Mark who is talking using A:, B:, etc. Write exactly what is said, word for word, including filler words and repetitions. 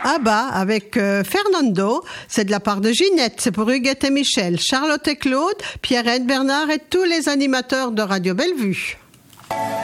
A: Abba avec euh, Fernando. C'est de la part de Ginette. C'est pour Huguette et Michel, Charlotte et Claude, Pierrette, Bernard et tous les animateurs de Radio Bellevue.